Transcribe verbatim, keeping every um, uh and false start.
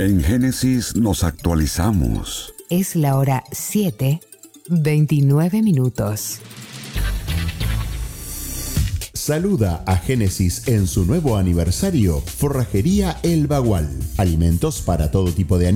En Génesis nos actualizamos. Es la hora siete, veintinueve minutos. Saluda a Génesis en su nuevo aniversario, Forrajería El Bagual. Alimentos para todo tipo de animales.